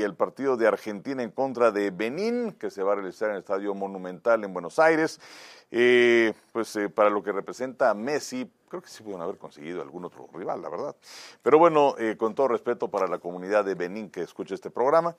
El partido de Argentina en contra de Benín, que se va a realizar en el Estadio Monumental en Buenos Aires. Para lo que representa a Messi, creo que sí pudieron haber conseguido algún otro rival, la verdad. Pero bueno, con todo respeto para la comunidad de Benín que escucha este programa,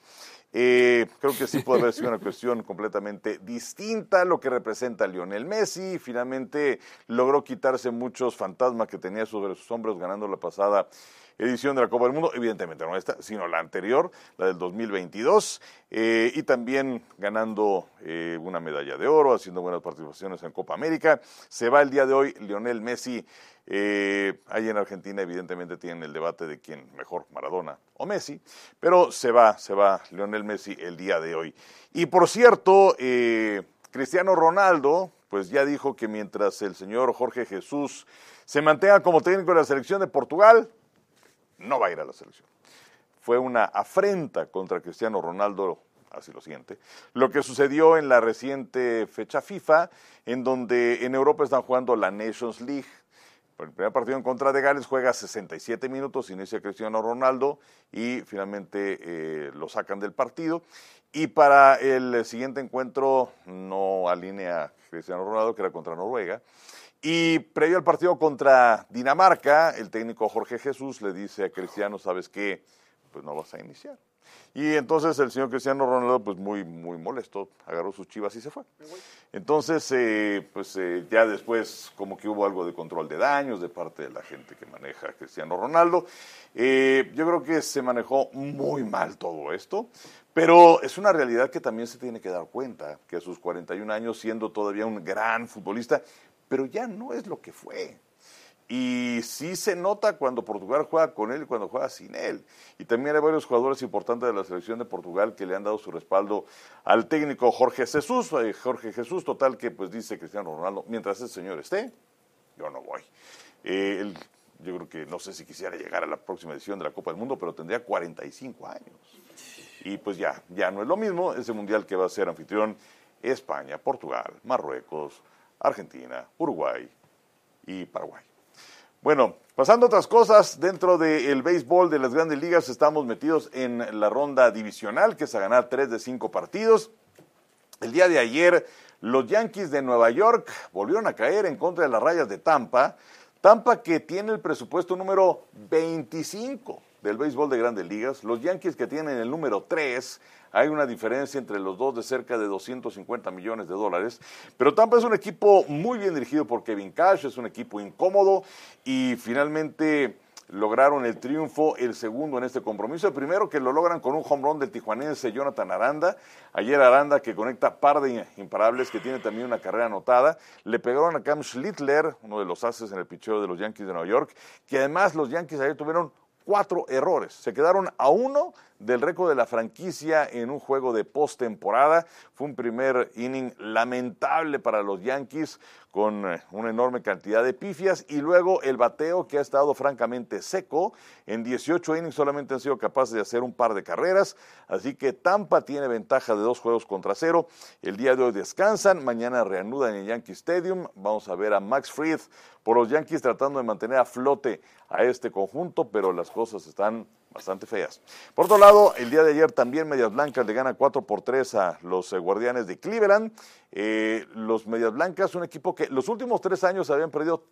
creo que sí puede haber sido una cuestión completamente distinta. Lo que representa a Lionel Messi, finalmente logró quitarse muchos fantasmas que tenía sobre sus hombros ganando la pasada edición de la Copa del Mundo, evidentemente no esta, sino la anterior, la del 2022, y también ganando una medalla de oro, haciendo buenas participaciones en Copa América. Se va el día de hoy Lionel Messi. Ahí en Argentina evidentemente tienen el debate de quién mejor, Maradona o Messi, pero se va Lionel Messi el día de hoy. Y por cierto, Cristiano Ronaldo pues ya dijo que mientras el señor Jorge Jesús se mantenga como técnico de la selección de Portugal, no va a ir a la selección. Fue una afrenta contra Cristiano Ronaldo, así lo siente, lo que sucedió en la reciente fecha FIFA, en donde en Europa están jugando la Nations League. El primer partido en contra de Gales juega 67 minutos, inicia Cristiano Ronaldo y finalmente lo sacan del partido. Y para el siguiente encuentro no alinea Cristiano Ronaldo, que era contra Noruega. Y previo al partido contra Dinamarca, el técnico Jorge Jesús le dice a Cristiano, ¿sabes qué? Pues no vas a iniciar. Y entonces el señor Cristiano Ronaldo, pues muy molesto, agarró sus chivas y se fue. Entonces, ya después como que hubo algo de control de daños de parte de la gente que maneja a Cristiano Ronaldo. Yo creo que se manejó muy mal todo esto, pero es una realidad que también se tiene que dar cuenta, que a sus 41 años, siendo todavía un gran futbolista, pero ya no es lo que fue. Y sí se nota cuando Portugal juega con él y cuando juega sin él. Y también hay varios jugadores importantes de la selección de Portugal que le han dado su respaldo al técnico Jorge Jesús, total que pues dice Cristiano Ronaldo, mientras ese señor esté, yo no voy. Yo creo que no sé si quisiera llegar a la próxima edición de la Copa del Mundo, pero tendría 45 años. Y pues ya no es lo mismo ese mundial que va a ser anfitrión España, Portugal, Marruecos, Argentina, Uruguay y Paraguay. Bueno, pasando a otras cosas, dentro del béisbol de las grandes ligas estamos metidos en la ronda divisional, que es a ganar 3 de 5 partidos. El día de ayer, los Yankees de Nueva York volvieron a caer en contra de las Rayas de Tampa. Tampa, que tiene el presupuesto número 25 del béisbol de grandes ligas. Los Yankees, que tienen el número 3, hay una diferencia entre los dos de cerca de $250 millones. Pero Tampa es un equipo muy bien dirigido por Kevin Cash, es un equipo incómodo y finalmente lograron el triunfo, el segundo en este compromiso. El primero que lo logran con un home run del tijuanense Jonathan Aranda. Ayer Aranda, que conecta par de imparables, que tiene también una carrera anotada. Le pegaron a Cam Schlittler, uno de los ases en el picheo de los Yankees de Nueva York, que además los Yankees ayer tuvieron 4 errores. Se quedaron a 1 del récord de la franquicia en un juego de postemporada. Fue un primer inning lamentable para los Yankees, con una enorme cantidad de pifias, y luego el bateo, que ha estado francamente seco. En 18 innings solamente han sido capaces de hacer un par de carreras, así que Tampa tiene ventaja de 2 juegos contra 0. El día de hoy descansan, mañana reanudan en el Yankee Stadium. Vamos a ver a Max Fried por los Yankees tratando de mantener a flote a este conjunto, pero las cosas están bastante feas. Por otro lado, el día de ayer también Medias Blancas le gana 4-3 a los Guardianes de Cleveland. Los Medias Blancas, un equipo que los últimos 3 años habían perdido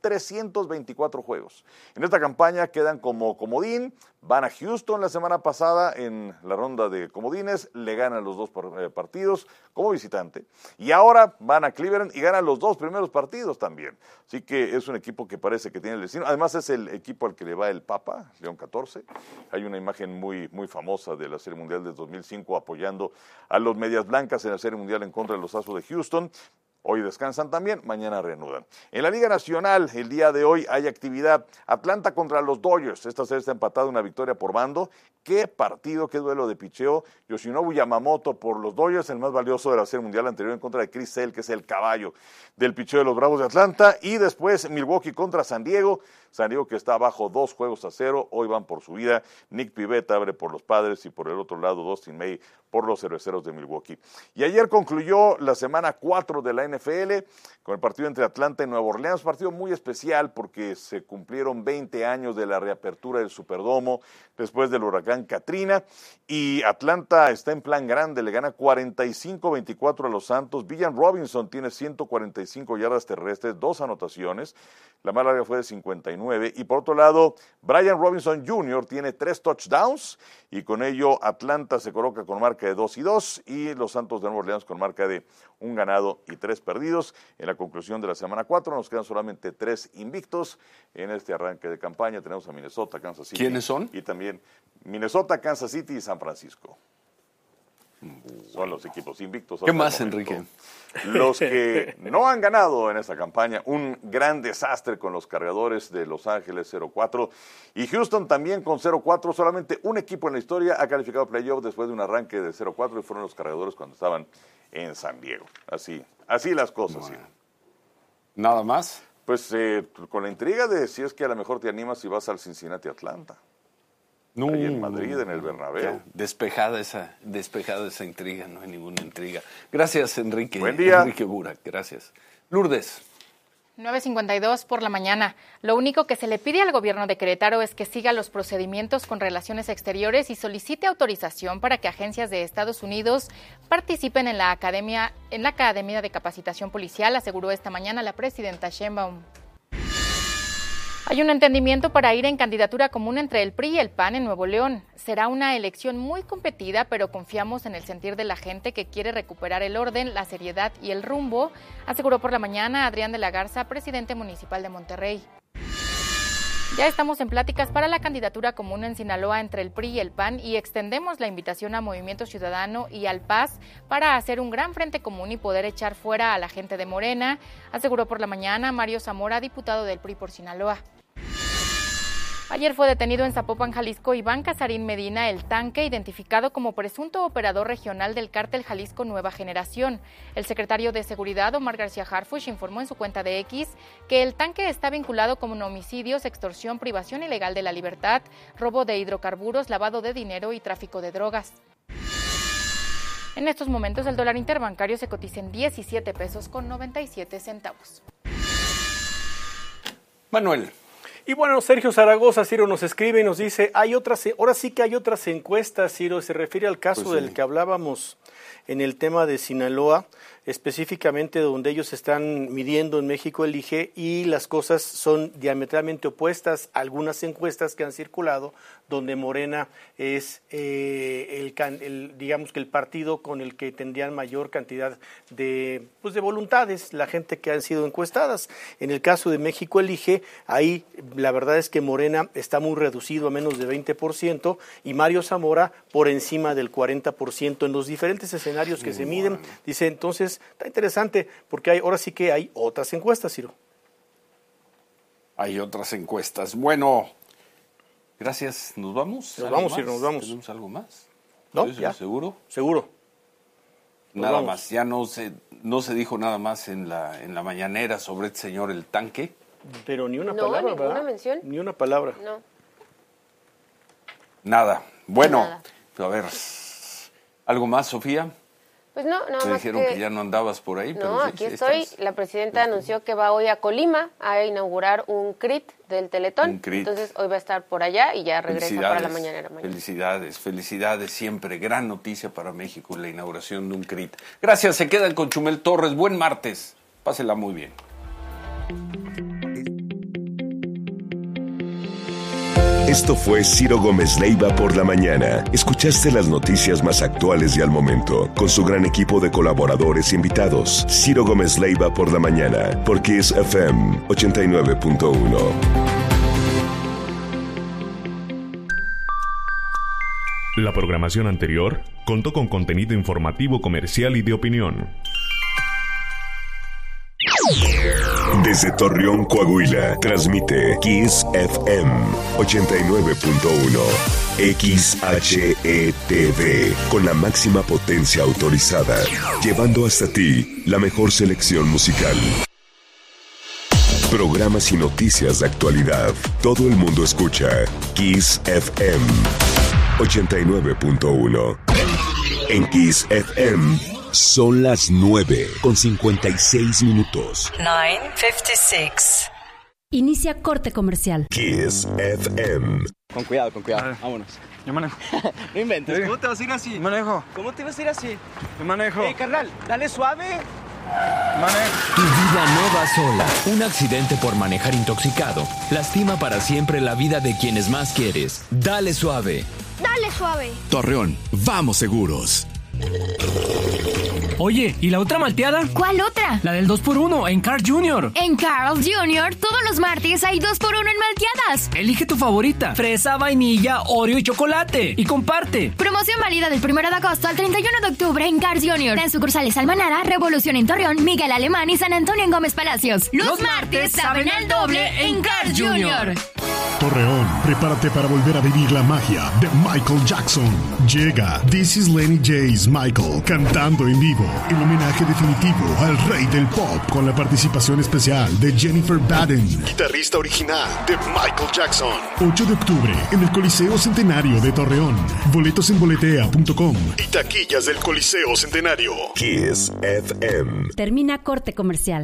324 juegos. En esta campaña quedan como comodín, van a Houston la semana pasada en la ronda de comodines, le ganan los 2 partidos como visitante, y ahora van a Cleveland y ganan los 2 primeros partidos también. Así que es un equipo que parece que tiene el destino. Además es el equipo al que le va el Papa, León XIV. Hay una imagen muy famosa de la Serie Mundial de 2005 apoyando a los Medias Blancas en la Serie Mundial en contra de los Astros de Houston. Hoy descansan también, mañana reanudan. En la Liga Nacional, el día de hoy hay actividad. Atlanta contra los Dodgers. Esta serie está empatada, una victoria por bando. Qué partido, qué duelo de picheo. Yoshinobu Yamamoto por los Dodgers, el más valioso de la Serie Mundial anterior, en contra de Chris Sale, que es el caballo del picheo de los Bravos de Atlanta. Y después Milwaukee contra San Diego. San Diego, que está abajo 2-0. Hoy van por su vida. Nick Pivetta abre por los Padres y por el otro lado Dustin May por los Cerveceros de Milwaukee. Y ayer concluyó la semana 4 de la NFL con el partido entre Atlanta y Nueva Orleans, partido muy especial porque se cumplieron 20 años de la reapertura del Superdomo después del huracán huracán Katrina. Y Atlanta está en plan grande, le gana 45-24 a los Santos. Villan Robinson tiene 145 yardas terrestres, 2 anotaciones. La más larga fue de 59. Y por otro lado, Brian Robinson Jr. tiene 3 touchdowns. Y con ello Atlanta se coloca con marca de 2-2. Y los Santos de Nueva Orleans con marca de 1 ganado y 3 perdidos. En la conclusión de la semana 4 nos quedan solamente 3 invictos. En este arranque de campaña tenemos a Minnesota, Kansas City. ¿Quiénes son? Y también Minnesota, Kansas City y San Francisco. Son los equipos invictos. ¿Qué más, Enrique? Los que no han ganado en esta campaña, un gran desastre con los Cargadores de Los Ángeles 0-4 y Houston también con 0-4. Solamente un equipo en la historia ha calificado a playoff después de un arranque de 0-4 y fueron los Cargadores cuando estaban en San Diego. Así las cosas. Bueno. ¿Nada más? Pues con la intriga de si es que a lo mejor te animas y vas al Cincinnati Atlanta. No, ahí en Madrid, en el Bernabéu. Ya, despejada esa intriga, no hay ninguna intriga. Gracias, Enrique. Buen día. Enrique Burak, gracias. Lourdes. 9:52 por la mañana. Lo único que se le pide al gobierno de Querétaro es que siga los procedimientos con relaciones exteriores y solicite autorización para que agencias de Estados Unidos participen en la Academia de Capacitación Policial, aseguró esta mañana la presidenta Sheinbaum. Hay un entendimiento para ir en candidatura común entre el PRI y el PAN en Nuevo León. Será una elección muy competida, pero confiamos en el sentir de la gente que quiere recuperar el orden, la seriedad y el rumbo, aseguró por la mañana Adrián de la Garza, presidente municipal de Monterrey. Ya estamos en pláticas para la candidatura común en Sinaloa entre el PRI y el PAN y extendemos la invitación a Movimiento Ciudadano y al PAS para hacer un gran frente común y poder echar fuera a la gente de Morena, aseguró por la mañana Mario Zamora, diputado del PRI por Sinaloa. Ayer fue detenido en Zapopan, Jalisco, Iván Casarín Medina, el Tanque, identificado como presunto operador regional del cártel Jalisco Nueva Generación. El secretario de Seguridad, Omar García Harfuch, informó en su cuenta de X que el Tanque está vinculado con homicidios, extorsión, privación ilegal de la libertad, robo de hidrocarburos, lavado de dinero y tráfico de drogas. En estos momentos el dólar interbancario se cotiza en 17 pesos con 97 centavos. Manuel. Y bueno, Sergio Zaragoza, Ciro, nos escribe y nos dice, ahora sí que hay otras encuestas, Ciro, se refiere al caso Pues sí. del que hablábamos en el tema de Sinaloa, específicamente donde ellos están midiendo en México Elige y las cosas son diametralmente opuestas a algunas encuestas que han circulado donde Morena es digamos que el partido con el que tendrían mayor cantidad de voluntades, la gente que han sido encuestadas. En el caso de México Elige, ahí la verdad es que Morena está muy reducido a menos de 20% y Mario Zamora por encima del 40% en los diferentes escenarios que se miden. Dice, entonces, está interesante porque ahora sí que hay otras encuestas, Ciro. Hay otras encuestas. Bueno, gracias. ¿Nos vamos? Nos vamos, Ciro, nos vamos. ¿Tenemos algo más? ¿No? ¿Eso ¿Ya? seguro? Seguro. Nada vamos. más. Ya no se dijo nada más en la mañanera sobre este señor el Tanque. Pero ni una No, palabra, ninguna ¿verdad? mención. Ni una palabra. No. Nada. Bueno, Nada. a ver, ¿algo más, Sofía? Pues no, nada Me más dijeron que ya no andabas por ahí, pero No, sí, aquí sí estoy. estás. La presidenta anunció que va hoy a Colima a inaugurar un CRIT del Teletón. Un CRIT. Entonces hoy va a estar por allá y ya regresa para la mañanera mañana. Felicidades siempre. Gran noticia para México, la inauguración de un CRIT. Gracias, se quedan con Chumel Torres. Buen martes. Pásela muy bien. Esto fue Ciro Gómez Leiva por la mañana. Escuchaste las noticias más actuales y al momento, con su gran equipo de colaboradores e invitados. Ciro Gómez Leiva por la mañana, por Kiss FM 89.1. La programación anterior contó con contenido informativo, comercial y de opinión. Desde Torreón, Coahuila, transmite Kiss FM 89.1 XHETV con la máxima potencia autorizada, llevando hasta ti la mejor selección musical. Programas y noticias de actualidad. Todo el mundo escucha Kiss FM 89.1. En Kiss FM son las 9:56. 9:56. Inicia corte comercial. Kiss FM. Con cuidado, vámonos. Yo manejo. No inventes, Sí. ¿cómo te vas a ir así? Yo manejo. ¿Cómo te vas a ir así? Yo manejo. Carnal, dale suave. Manejo. Tu vida no va sola. Un accidente por manejar intoxicado lastima para siempre la vida de quienes más quieres. Dale suave. Dale suave. Torreón, vamos seguros. Oye, ¿y la otra malteada? ¿Cuál otra? La del 2x1 en Carl Jr. En Carl Jr. todos los martes hay 2x1 en malteadas. Elige tu favorita. Fresa, vainilla, Oreo y chocolate. Y comparte. Promoción válida del 1 de agosto al 31 de octubre en Carl Jr. En sucursales Almanara, Revolución en Torreón, Miguel Alemán y San Antonio en Gómez Palacios. Los martes saben al doble en Carl Jr. Torreón, prepárate para volver a vivir la magia de Michael Jackson. Llega This is Lenny J's Michael cantando en vivo. El homenaje definitivo al rey del pop con la participación especial de Jennifer Baden, guitarrista original de Michael Jackson. 8 de octubre en el Coliseo Centenario de Torreón. Boletos en boletea.com y taquillas del Coliseo Centenario. Kiss FM. Termina corte comercial.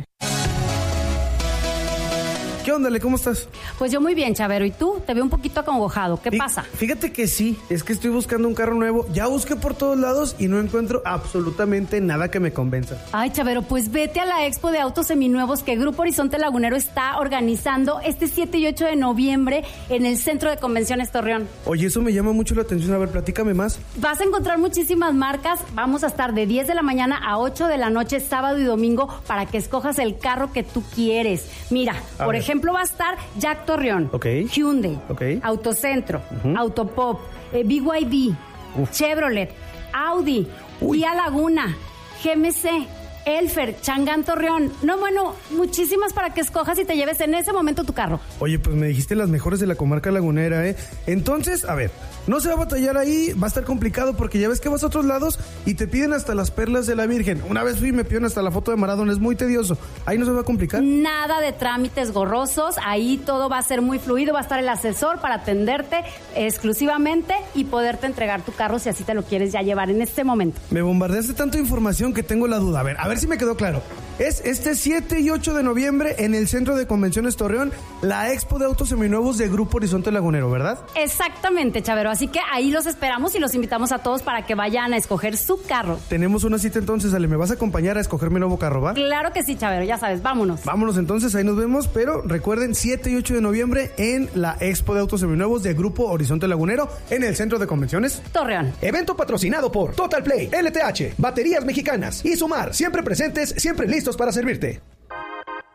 ¿Qué onda, Ale? ¿Cómo estás? Pues yo muy bien, Chavero. ¿Y tú? Te veo un poquito acongojado. ¿Qué pasa? Fíjate que sí, es que estoy buscando un carro nuevo. Ya busqué por todos lados y no encuentro absolutamente nada que me convenza. Ay, Chavero, pues vete a la expo de autos seminuevos que Grupo Horizonte Lagunero está organizando este 7 y 8 de noviembre en el Centro de Convenciones Torreón. Oye, eso me llama mucho la atención. A ver, platícame más. Vas a encontrar muchísimas marcas. Vamos a estar de 10 de la mañana a 8 de la noche, sábado y domingo, para que escojas el carro que tú quieres. Mira, por ejemplo, va a estar Jack Torreón, Hyundai, Autocentro, Autopop, BYD, Chevrolet, Audi, Kia Laguna, GMC, Elfer, Changán Torreón. No, bueno, muchísimas para que escojas y te lleves en ese momento tu carro. Oye, pues me dijiste las mejores de la comarca lagunera, ¿eh? Entonces, a ver, no se va a batallar ahí, va a estar complicado porque ya ves que vas a otros lados y te piden hasta las perlas de la Virgen. Una vez fui y me pidieron hasta la foto de Maradona, es muy tedioso. Ahí no se va a complicar. Nada de trámites gorrosos, ahí todo va a ser muy fluido, va a estar el asesor para atenderte exclusivamente y poderte entregar tu carro si así te lo quieres ya llevar en este momento. Me bombardeaste tanta información que tengo la duda. A ver si me quedó claro. Es este 7 y 8 de noviembre en el Centro de Convenciones Torreón, la Expo de Autos Seminuevos de Grupo Horizonte Lagunero, ¿verdad? Exactamente, Chavero. Así que ahí los esperamos y los invitamos a todos para que vayan a escoger su carro. Tenemos una cita entonces, Ale. ¿Me vas a acompañar a escoger mi nuevo carro, va? Claro que sí, Chavero. Ya sabes, vámonos. Vámonos entonces, ahí nos vemos. Pero recuerden, 7 y 8 de noviembre en la Expo de Autos Seminuevos de Grupo Horizonte Lagunero en el Centro de Convenciones Torreón. Evento patrocinado por Total Play, LTH, Baterías Mexicanas y Sumar. Siempre presentes, siempre listos para servirte.